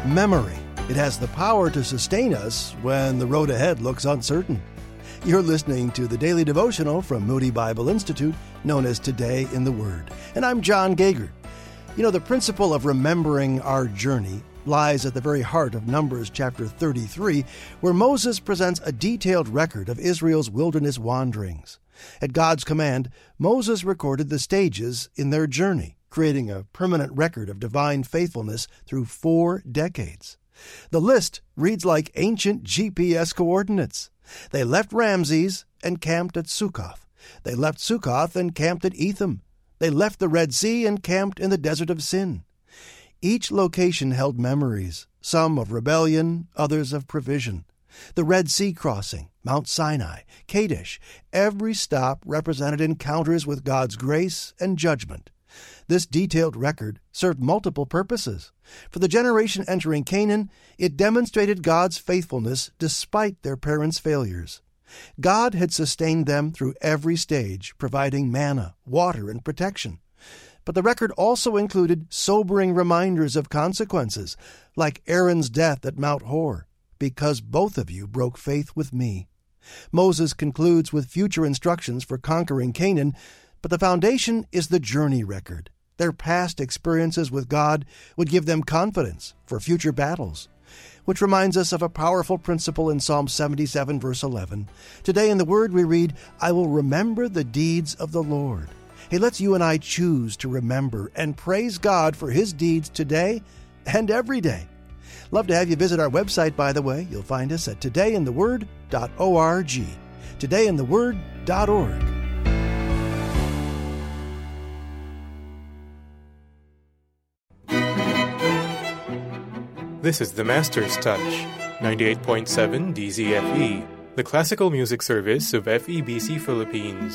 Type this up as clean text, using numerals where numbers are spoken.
Memory. It has the power to sustain us when the road ahead looks uncertain. You're listening to the Daily Devotional from Moody Bible Institute, known as Today in the Word. And I'm John Gager. You know, the principle of remembering our journey lies at the very heart of Numbers chapter 33, where Moses presents a detailed record of Israel's wilderness wanderings. At God's command, Moses recorded the stages in their journey, creating a permanent record of divine faithfulness through 4 decades. The list reads like ancient GPS coordinates. They left Ramses and camped at Succoth. They left Succoth and camped at Etham. They left the Red Sea and camped in the Desert of Sin. Each location held memories, some of rebellion, others of provision. The Red Sea crossing, Mount Sinai, Kadesh, every stop represented encounters with God's grace and judgment. This detailed record served multiple purposes. For the generation entering Canaan, it demonstrated God's faithfulness despite their parents' failures. God had sustained them through every stage, providing manna, water, and protection. But the record also included sobering reminders of consequences, like Aaron's death at Mount Hor, because both of you broke faith with me. Moses concludes with future instructions for conquering Canaan, but the foundation is the journey record. Their past experiences with God would give them confidence for future battles. Which reminds us of a powerful principle in Psalm 77, verse 11. Today in the Word we read, I will remember the deeds of the Lord. He lets you and I choose to remember and praise God for His deeds today and every day. Love to have you visit our website, by the way. You'll find us at todayintheword.org. todayintheword.org. This is the Master's Touch, 98.7 DZFE, the classical music service of FEBC Philippines.